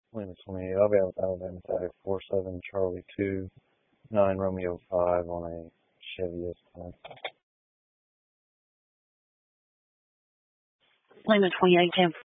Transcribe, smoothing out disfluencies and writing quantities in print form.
Lima 28, I'll be out with Alabama Tag 47 Charlie 2 9 Romeo 5 on a Chevy S10. Lima 28, 10.